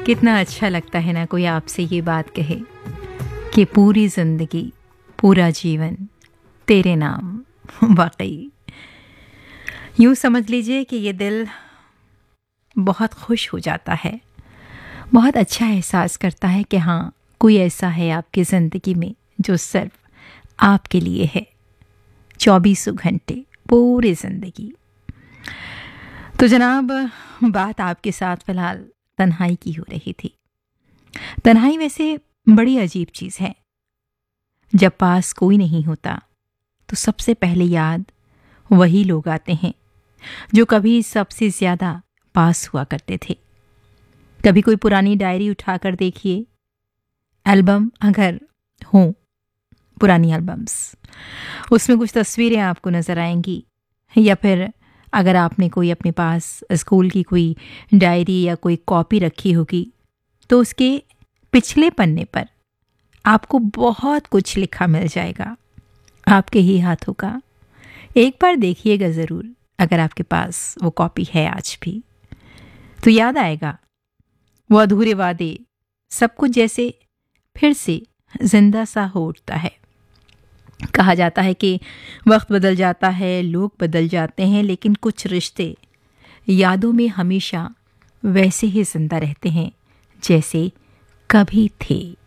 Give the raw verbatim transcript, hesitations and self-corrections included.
कितना अच्छा लगता है ना कोई आपसे ये बात कहे कि पूरी जिंदगी पूरा जीवन तेरे नाम। वाकई यूं समझ लीजिए कि ये दिल बहुत खुश हो जाता है, बहुत अच्छा एहसास करता है कि हाँ, कोई ऐसा है आपकी ज़िंदगी में जो सिर्फ आपके लिए है, चौबीसों घंटे पूरी ज़िंदगी। तो जनाब, बात आपके साथ फ़िलहाल तन्हाई की हो रही थी। तन्हाई वैसे बड़ी अजीब चीज़ है। जब पास कोई नहीं होता तो सबसे पहले याद वही लोग आते हैं जो कभी सबसे ज़्यादा पास हुआ करते थे। कभी कोई पुरानी डायरी उठाकर देखिए, एल्बम अगर हों, पुरानी एल्बम्स, उसमें कुछ तस्वीरें आपको नज़र आएंगी, या फिर अगर आपने कोई अपने पास स्कूल की कोई डायरी या कोई कॉपी रखी होगी तो उसके पिछले पन्ने पर आपको बहुत कुछ लिखा मिल जाएगा आपके ही हाथों का। एक बार देखिएगा ज़रूर, अगर आपके पास वो कॉपी है आज भी, तो याद आएगा वो अधूरे वादे, सब कुछ जैसे फिर से जिंदा सा हो उठता है। कहा जाता है कि वक्त बदल जाता है, लोग बदल जाते हैं, लेकिन कुछ रिश्ते यादों में हमेशा वैसे ही जिंदा रहते हैं जैसे कभी थे।